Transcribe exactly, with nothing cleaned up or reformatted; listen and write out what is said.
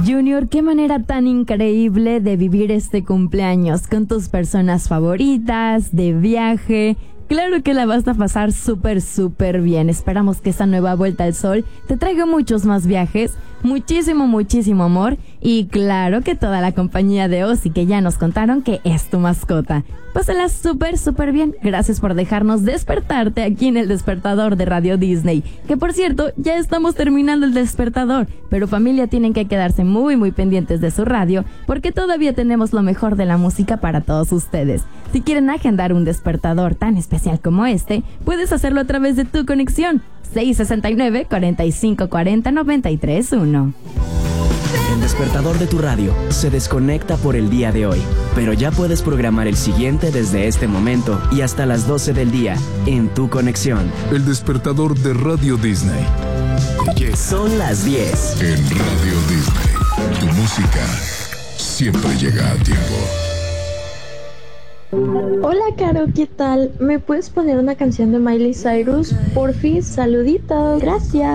Junior, qué manera tan increíble de vivir este cumpleaños con tus personas favoritas, de viaje. Claro que la vas a pasar súper, súper bien. Esperamos que esta nueva vuelta al sol te traiga muchos más viajes, muchísimo, muchísimo amor y claro que toda la compañía de Ozzy que ya nos contaron que es tu mascota. Pásala súper, súper bien. Gracias por dejarnos despertarte aquí en el despertador de Radio Disney. Que por cierto, ya estamos terminando el despertador, pero familia tienen que quedarse muy, muy pendientes de su radio porque todavía tenemos lo mejor de la música para todos ustedes. Si quieren agendar un despertador tan especial como este, puedes hacerlo a través de tu conexión seis sesenta y nueve, cuarenta y cinco cuarenta, noventa y tres uno. El despertador de tu radio se desconecta por el día de hoy, pero ya puedes programar el siguiente desde este momento y hasta las doce del día en tu conexión. El despertador de Radio Disney. Son las diez. En Radio Disney, tu música siempre llega a tiempo. Hola Caro, ¿qué tal? ¿Me puedes poner una canción de Miley Cyrus? Porfis, saluditos, gracias.